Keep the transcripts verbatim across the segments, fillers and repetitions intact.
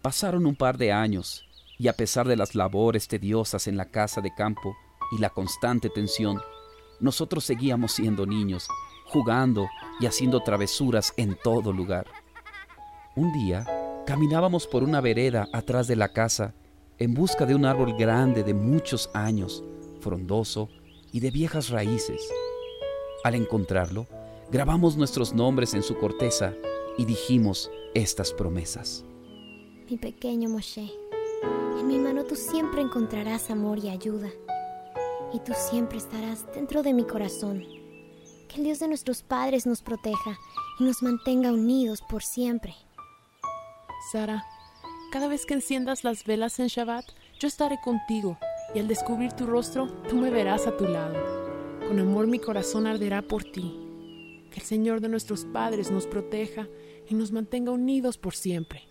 Pasaron un par de años y a pesar de las labores tediosas en la casa de campo y la constante tensión, nosotros seguíamos siendo niños, jugando y haciendo travesuras en todo lugar. Un día, caminábamos por una vereda atrás de la casa en busca de un árbol grande de muchos años, frondoso y de viejas raíces. Al encontrarlo, grabamos nuestros nombres en su corteza y dijimos estas promesas. Mi pequeño Moshe, en mi mano tú siempre encontrarás amor y ayuda, y tú siempre estarás dentro de mi corazón. Que el Dios de nuestros padres nos proteja y nos mantenga unidos por siempre. Sara, cada vez que enciendas las velas en Shabbat, yo estaré contigo, y al descubrir tu rostro, tú me verás a tu lado. Con amor mi corazón arderá por ti. Que el Señor de nuestros padres nos proteja y nos mantenga unidos por siempre.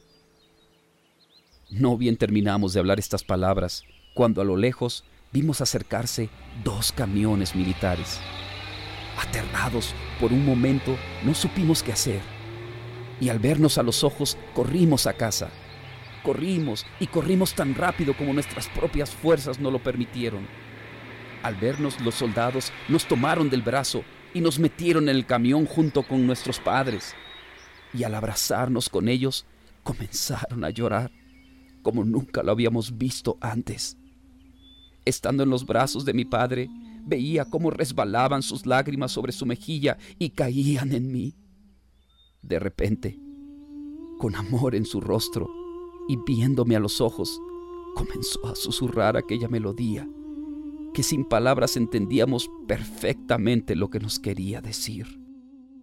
No bien terminamos de hablar estas palabras, cuando a lo lejos vimos acercarse dos camiones militares. Aterrados por un momento, no supimos qué hacer. Y al vernos a los ojos, corrimos a casa. Corrimos y corrimos tan rápido como nuestras propias fuerzas nos lo permitieron. Al vernos, los soldados nos tomaron del brazo y nos metieron en el camión junto con nuestros padres. Y al abrazarnos con ellos, comenzaron a llorar como nunca lo habíamos visto antes. Estando en los brazos de mi padre, veía cómo resbalaban sus lágrimas sobre su mejilla y caían en mí. De repente, con amor en su rostro y viéndome a los ojos, comenzó a susurrar aquella melodía que sin palabras entendíamos perfectamente lo que nos quería decir.